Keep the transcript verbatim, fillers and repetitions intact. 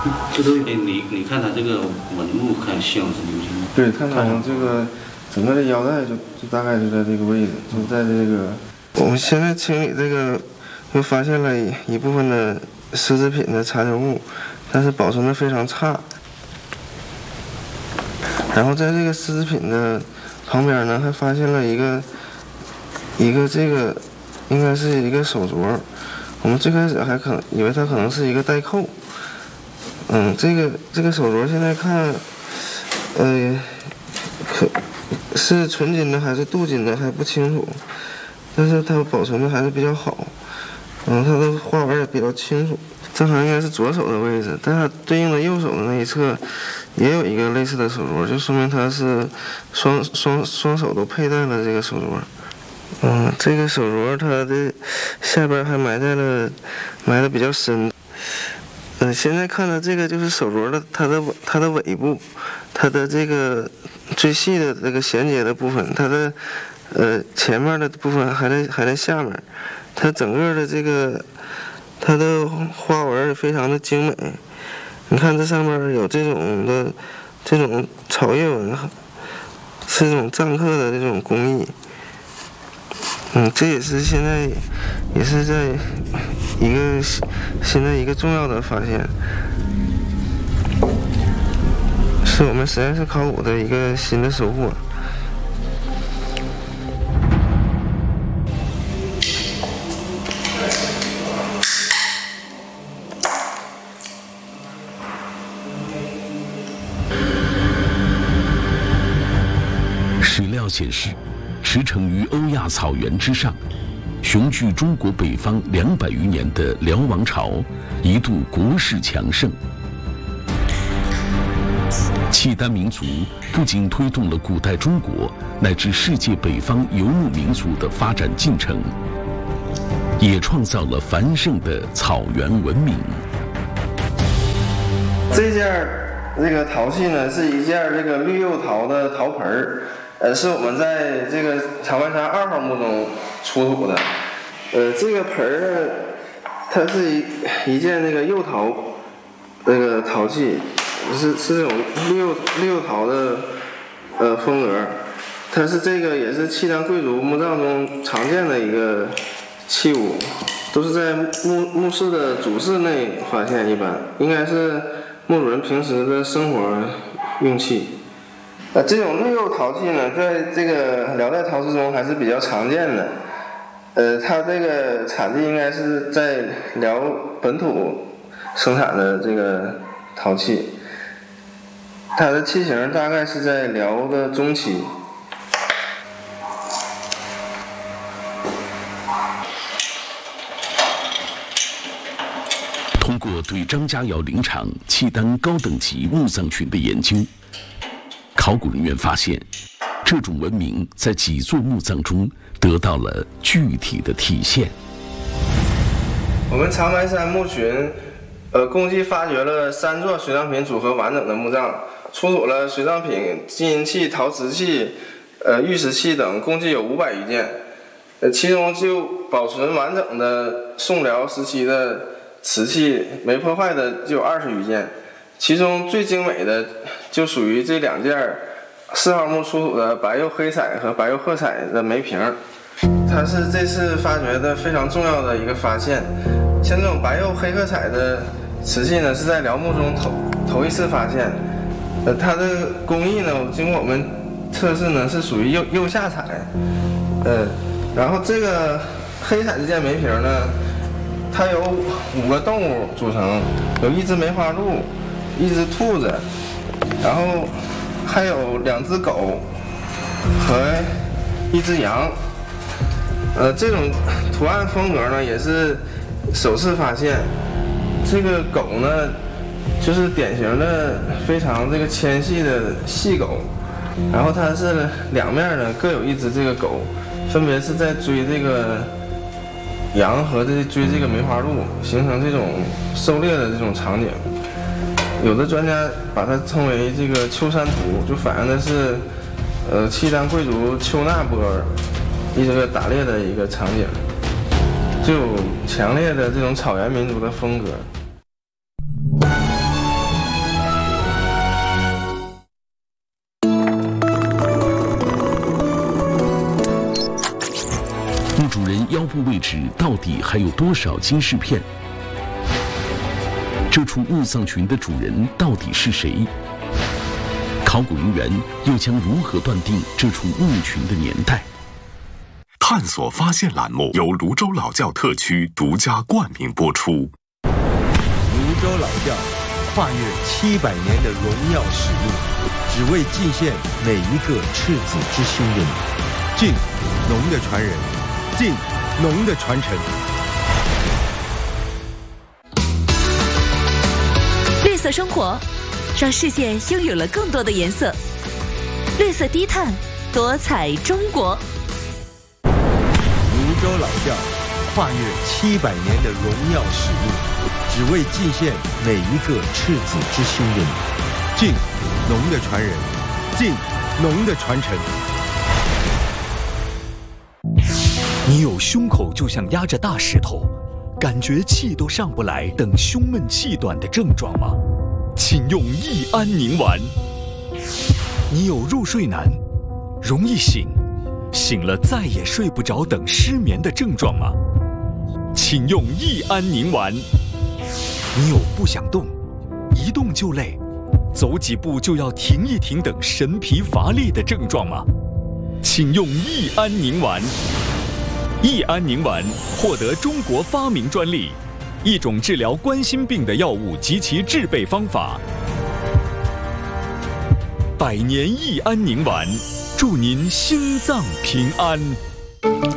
这都哎，你你看它这个纹路，看像是流金。 对，看它这个整个的腰带就就大概就在这个位置，就在这个。我们现在清理这个，又发现了一一部分的丝织品的残留物，但是保存的非常差。然后在这个丝织品的旁边呢，还发现了一个一个这个应该是一个手镯。我们最开始还可能以为它可能是一个带扣。嗯，这个这个手镯现在看，呃，可是纯金的还是镀金的还不清楚，但是它保存的还是比较好。嗯，它的花纹也比较清楚。正常应该是左手的位置，但它对应的右手的那一侧也有一个类似的手镯，就说明它是双双双手都佩戴了这个手镯。嗯，这个手镯它的下边还埋在了埋的比较深。呃，现在看的这个就是手镯的它的它的尾部，它的这个最细的这个衔接的部分，它的呃前面的部分还在还在下面，它整个的这个它的花纹非常的精美。你看这上面有这种的这种草叶纹，是这种篆刻的这种工艺。嗯，这也是现在也是在一个现在一个重要的发现，是我们实验室考古的一个新的收获。 史料显示，驰骋于欧亚草原之上，雄踞中国北方两百余年的辽王朝一度国势强盛。契丹民族不仅推动了古代中国乃至世界北方游牧民族的发展进程，也创造了繁盛的草原文明。 这件这个陶器呢，是一件这个绿釉陶的陶盆儿。呃，是我们在这个长白山二号墓中出土的。呃，这个盆儿呢，它是一一件那个釉陶那个陶器，是是这种绿釉绿釉陶的呃风格。它是这个也是契丹贵族墓葬中常见的一个器物，都是在墓墓室的主室内发现，一般应该是墓主人平时的生活用器。呃，这种绿釉陶器呢，在这个辽代陶瓷中还是比较常见的。呃，它这个产地应该是在辽本土生产的这个陶器，它的器型大概是在辽的中期。 通过对张家窑陵场契丹高等级墓葬群的研究，考古人员发现，这种文明在几座墓葬中得到了具体的体现。 我们长白山墓群，呃，共计发掘了三座随葬品组合完整的墓葬，出土了随葬品、金银器、陶瓷器、呃玉石器等，共计有五百余件。呃，其中就保存完整的宋辽时期的瓷器没破坏的就有二十余件。其中最精美的就属于这两件四号墓出土的白釉黑彩和白釉褐彩的梅瓶，它是这次发掘的非常重要的一个发现。像这种白釉黑褐彩的瓷器呢，是在辽墓中头头一次发现。呃，它的工艺呢，经过我们测试呢，是属于釉釉下彩。呃，然后这个黑彩这件梅瓶呢，它有五个动物组成，有一只梅花鹿，一只兔子，然后还有两只狗和一只羊。呃，这种图案风格呢，也是首次发现。这个狗呢，就是典型的非常这个纤细的细狗，然后它是两面呢各有一只这个狗，分别是在追这个羊和这追这个梅花鹿，形成这种狩猎的这种场景。有的专家把它称为这个秋山图，就反映的是，呃，契丹贵族丘那波一这个打猎的一个场景，就有强烈的这种草原民族的风格。 交锋位置到底还有多少金饰片？这处墓葬群的主人到底是谁？考古人员又将如何断定这处墓群的年代？ 探索发现栏目由泸州老窖特区独家冠名播出。 泸州老窖跨越七百年的荣耀使命，只为祭献每一个赤子之心人。敬农的传人，敬农的传承。 绿色生活，让世界拥有了更多的颜色。绿色低碳，多彩中国。 泸州老窖跨越七百年的荣耀使命，只为祭献每一个赤子之心人。敬农的传人，敬农的传承。 你有胸口就像压着大石头，感觉气都上不来等胸闷气短的症状吗？请用益安宁丸。你有入睡难、容易醒、醒了再也睡不着等失眠的症状吗？请用益安宁丸。你有不想动、一动就累、走几步就要停一停等神疲乏力的症状吗？请用益安宁丸。益安宁丸获得中国发明专利，一种治疗冠心病的药物及其制备方法。百年益安宁丸，祝您心脏平安。